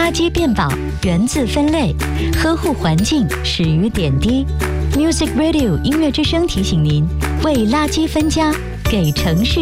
垃圾变宝源自分类，呵护环境始于点滴。Music Radio 音乐之声提醒您：为垃圾分家，给城市